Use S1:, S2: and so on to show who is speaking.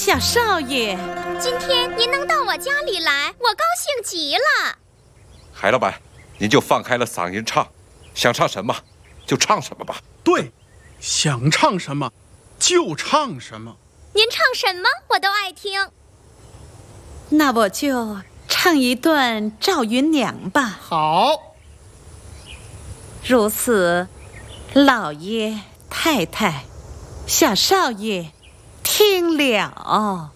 S1: 小少爷，
S2: 今天您能到我家里来，我高兴极了。
S3: 海老板，您就放开了嗓音唱，想唱什么就唱什么吧。
S4: 对，想唱什么就唱什么。
S2: 您唱什么我都爱听。
S1: 那我就唱一段赵云娘吧。
S4: 好。
S1: 如此，老爷太太，小少爷听了。